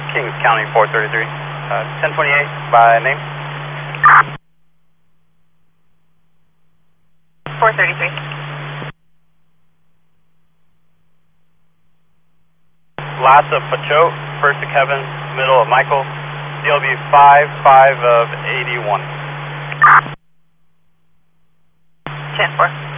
Kings County 433. 1028 by name. 433. Last of Pachote, first of Kevin, middle of Michael. DLB 55 of 81. 10-4.